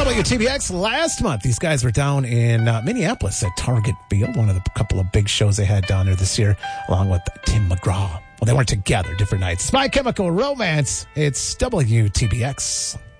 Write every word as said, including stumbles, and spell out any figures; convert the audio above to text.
W T B X last month. These guys were down in uh, Minneapolis at Target Field, one of the couple of big shows they had down there this year, along with Tim McGraw. Well, they weren't together, different nights. My Chemical Romance. It's W T B X.